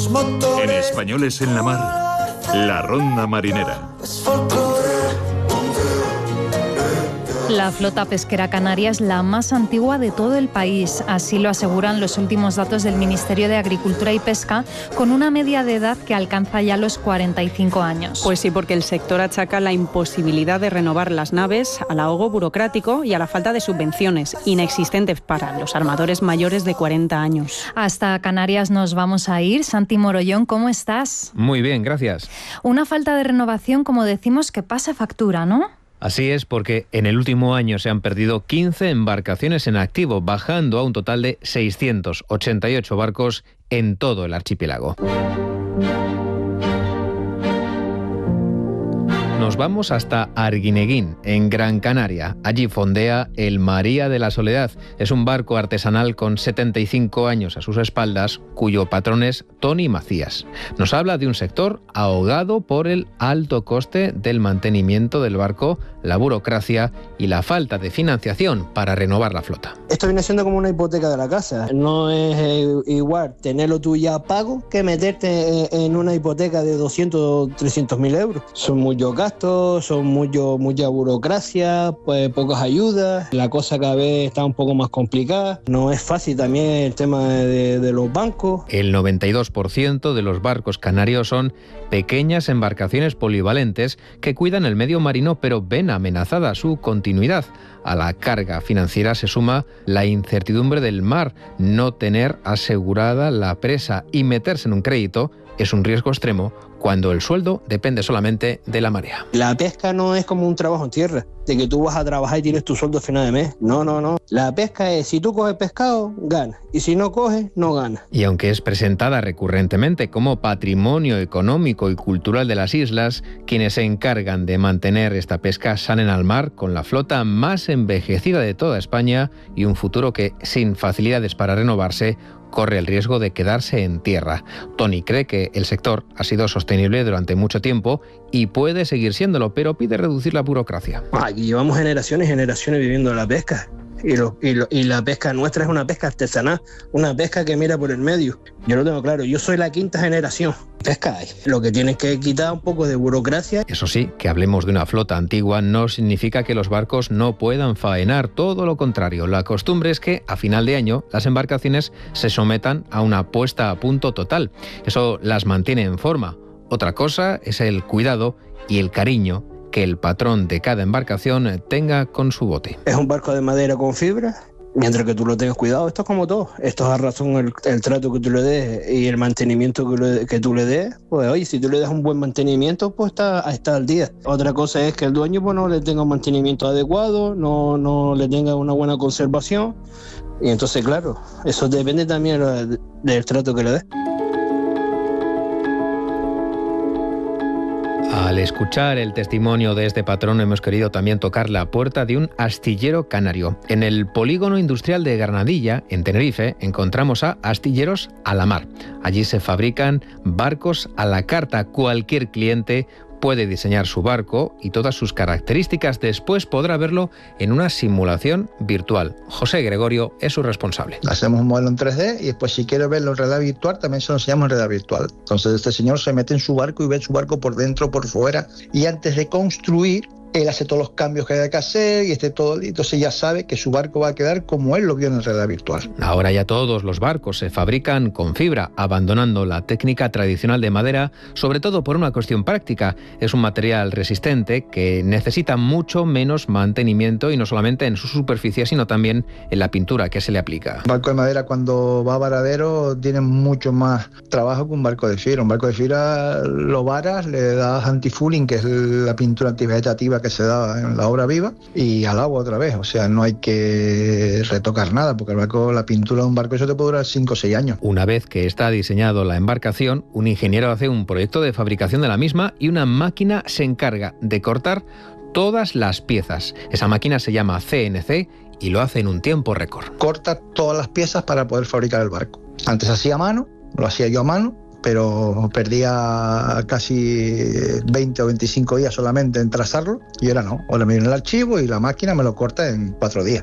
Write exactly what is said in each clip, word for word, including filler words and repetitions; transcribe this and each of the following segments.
En Españoles en la Mar, la ronda marinera. La flota pesquera canaria es la más antigua de todo el país, así lo aseguran los últimos datos del Ministerio de Agricultura y Pesca, con una media de edad que alcanza ya los cuarenta y cinco años. Pues sí, porque el sector achaca la imposibilidad de renovar las naves al ahogo burocrático y a la falta de subvenciones, inexistentes para los armadores mayores de cuarenta años. Hasta Canarias nos vamos a ir. Santi Morollón, ¿cómo estás? Muy bien, gracias. Una falta de renovación, como decimos, que pasa factura, ¿no? Así es, porque en el último año se han perdido quince embarcaciones en activo, bajando a un total de seiscientos ochenta y ocho barcos en todo el archipiélago. Nos vamos hasta Arguineguín, en Gran Canaria. Allí fondea el María de la Soledad. Es un barco artesanal con setenta y cinco años a sus espaldas, cuyo patrón es Tony Macías. Nos habla de un sector ahogado por el alto coste del mantenimiento del barco, la burocracia y la falta de financiación para renovar la flota. Esto viene siendo como una hipoteca de la casa. No es eh, igual tenerlo tú ya pago que meterte en una hipoteca de doscientos o trescientos mil euros. Son muchos gastos, son mucho, mucha burocracia, pues pocas ayudas. La cosa cada vez está un poco más complicada. No es fácil también el tema de, de los bancos. El noventa y dos por ciento de los barcos canarios son pequeñas embarcaciones polivalentes que cuidan el medio marino, pero ven amenazada su continuidad. A la carga financiera se suma la incertidumbre del mar. No tener asegurada la presa y meterse en un crédito es un riesgo extremo cuando el sueldo depende solamente de la marea. La pesca no es como un trabajo en tierra, de que tú vas a trabajar y tienes tu sueldo a final de mes. No, no, no. La pesca es, si tú coges pescado, ganas. Y si no coges, no ganas. Y aunque es presentada recurrentemente como patrimonio económico y cultural de las islas, quienes se encargan de mantener esta pesca salen al mar con la flota más envejecida de toda España y un futuro que, sin facilidades para renovarse, corre el riesgo de quedarse en tierra. Tony cree que el sector ha sido sostenible durante mucho tiempo y puede seguir siéndolo, pero pide reducir la burocracia. Aquí llevamos generaciones y generaciones viviendo de la pesca. Y, lo, y, lo, y la pesca nuestra es una pesca artesanal, una pesca que mira por el medio. Yo lo tengo claro, yo soy la quinta generación. Pesca hay. Lo que tienes que quitar un poco de burocracia. Eso sí, que hablemos de una flota antigua no significa que los barcos no puedan faenar, todo lo contrario. La costumbre es que a final de año las embarcaciones se sometan a una puesta a punto total. Eso las mantiene en forma. Otra cosa es el cuidado y el cariño que el patrón de cada embarcación tenga con su bote. Es un barco de madera con fibra, mientras que tú lo tengas cuidado. Esto es como todo, esto es a razón el, el trato que tú le des y el mantenimiento que, le, que tú le des. Pues oye, si tú le das un buen mantenimiento, pues está, está al día. Otra cosa es que el dueño pues, no le tenga un mantenimiento adecuado, no, no le tenga una buena conservación. Y entonces, claro, eso depende también del, del trato que le des. Al escuchar el testimonio de este patrón hemos querido también tocar la puerta de un astillero canario. En el polígono industrial de Granadilla, en Tenerife, encontramos a Astilleros a la Mar. Allí se fabrican barcos a la carta. Cualquier cliente puede diseñar su barco y todas sus características. Después podrá verlo en una simulación virtual. José Gregorio es su responsable. Hacemos un modelo en tres D y después si quiere verlo en realidad virtual también se lo enseñamos en realidad virtual. Entonces este señor se mete en su barco y ve su barco por dentro, por fuera, y antes de construir él hace todos los cambios que haya que hacer y esté todo, entonces ya sabe que su barco va a quedar como él lo vio en realidad virtual. Ahora ya todos los barcos se fabrican con fibra, abandonando la técnica tradicional de madera, sobre todo por una cuestión práctica. Es un material resistente que necesita mucho menos mantenimiento y no solamente en su superficie, sino también en la pintura que se le aplica. Un barco de madera cuando va a varadero tiene mucho más trabajo que un barco de fibra. Un barco de fibra lo varas, le das antifouling, que es la pintura antivegetativa que se da en la obra viva, y al agua otra vez, o sea, no hay que retocar nada, porque el barco, la pintura de un barco eso te puede durar cinco o seis años. Una vez que está diseñado la embarcación, un ingeniero hace un proyecto de fabricación de la misma y una máquina se encarga de cortar todas las piezas. Esa máquina se llama C N C y lo hace en un tiempo récord. Corta todas las piezas para poder fabricar el barco. Antes hacía a mano, lo hacía yo a mano, pero perdía casi veinte o veinticinco días solamente en trazarlo, y ahora no, ahora me viene el archivo y la máquina me lo corta en cuatro días.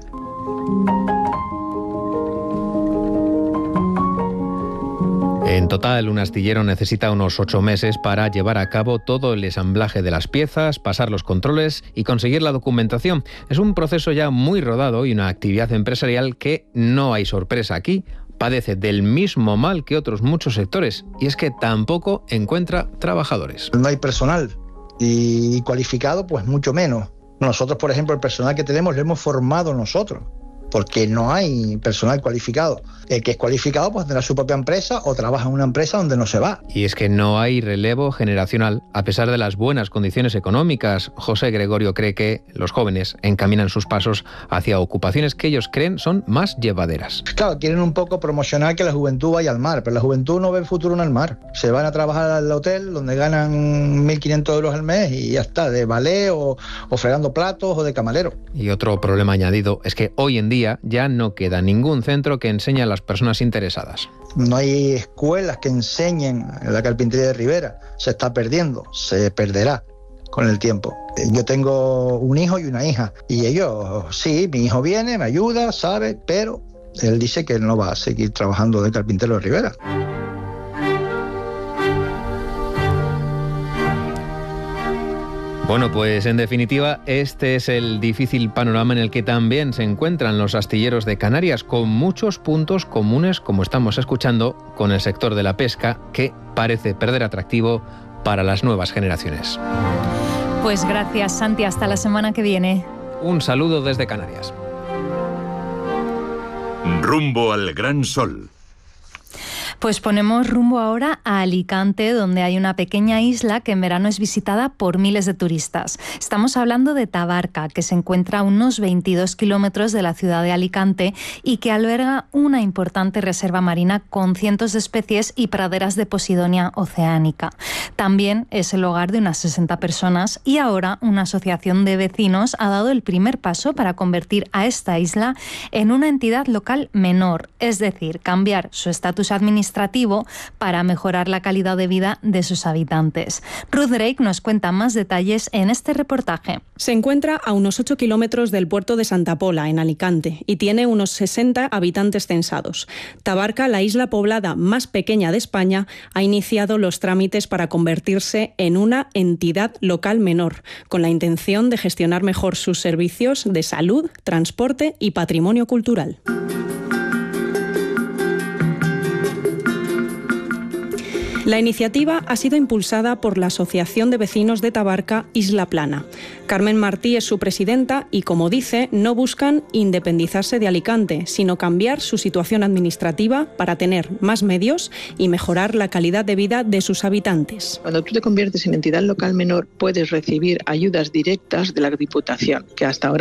En total, un astillero necesita unos ocho meses para llevar a cabo todo el ensamblaje de las piezas, pasar los controles y conseguir la documentación. Es un proceso ya muy rodado y una actividad empresarial que, no hay sorpresa aquí, padece del mismo mal que otros muchos sectores, y es que tampoco encuentra trabajadores. No hay personal y cualificado pues mucho menos. Nosotros, por ejemplo, el personal que tenemos lo hemos formado nosotros, porque no hay personal cualificado. El que es cualificado pues tendrá su propia empresa o trabaja en una empresa donde no se va. Y es que no hay relevo generacional, a pesar de las buenas condiciones económicas. José Gregorio cree que los jóvenes encaminan sus pasos hacia ocupaciones que ellos creen son más llevaderas. Claro, quieren un poco promocionar que la juventud vaya al mar, pero la juventud no ve el futuro en el mar. Se van a trabajar al hotel donde ganan mil quinientos euros al mes y ya está, de ballet o, o fregando platos o de camarero. Y otro problema añadido es que hoy en día ya no queda ningún centro que enseñe a las personas interesadas. No hay escuelas que enseñen la carpintería de Ribera. Se está perdiendo, se perderá con el tiempo. Yo tengo un hijo y una hija y ellos, sí, mi hijo viene, me ayuda, sabe, pero él dice que él no va a seguir trabajando de carpintero de Ribera. Bueno, pues en definitiva, este es el difícil panorama en el que también se encuentran los astilleros de Canarias, con muchos puntos comunes, como estamos escuchando, con el sector de la pesca, que parece perder atractivo para las nuevas generaciones. Pues gracias, Santi. Hasta la semana que viene. Un saludo desde Canarias. Rumbo al Gran Sol. Pues ponemos rumbo ahora a Alicante, donde hay una pequeña isla que en verano es visitada por miles de turistas. Estamos hablando de Tabarca, que se encuentra a unos veintidós kilómetros de la ciudad de Alicante y que alberga una importante reserva marina con cientos de especies y praderas de Posidonia oceánica. También es el hogar de unas sesenta personas y ahora una asociación de vecinos ha dado el primer paso para convertir a esta isla en una entidad local menor, es decir, cambiar su estatus administrativo para mejorar la calidad de vida de sus habitantes. Ruth Drake nos cuenta más detalles en este reportaje. Se encuentra a unos ocho kilómetros del puerto de Santa Pola, en Alicante, y tiene unos sesenta habitantes censados. Tabarca, la isla poblada más pequeña de España, ha iniciado los trámites para convertirse en una entidad local menor, con la intención de gestionar mejor sus servicios de salud, transporte y patrimonio cultural. La iniciativa ha sido impulsada por la Asociación de Vecinos de Tabarca, Isla Plana. Carmen Martí es su presidenta y, como dice, no buscan independizarse de Alicante, sino cambiar su situación administrativa para tener más medios y mejorar la calidad de vida de sus habitantes. Cuando tú te conviertes en entidad local menor, puedes recibir ayudas directas de la Diputación, que hasta ahora